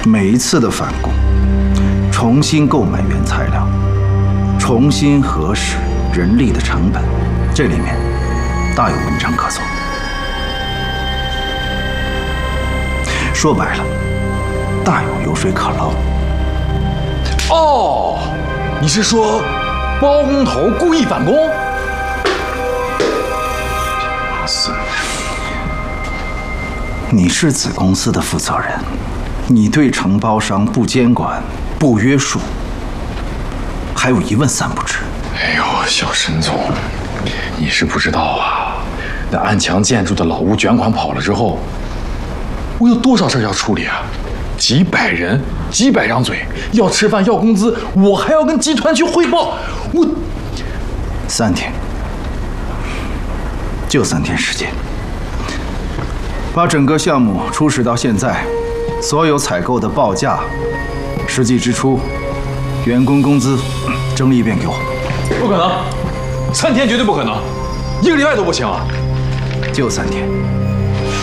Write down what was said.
每一次的返工，重新购买原材料，重新核实人力的成本，这里面大有文章可做。说白了，大有油水可捞。 哦，你是说包工头故意返工？ 你是子公司的负责人，你对承包商不监管、不约束，还有一问三不知。 哎呦，小沈总，你是不知道啊，那安强建筑的老屋卷款跑了之后，我有多少事儿要处理啊？几百人，几百张嘴，要吃饭要工资，我还要跟集团去汇报。我 3天，就3天时间，把整个项目初始到现在，所有采购的报价、实际支出、员工工资整理一遍给我。 不可能，3天绝对不可能，1个礼拜都不行啊！ 就3天。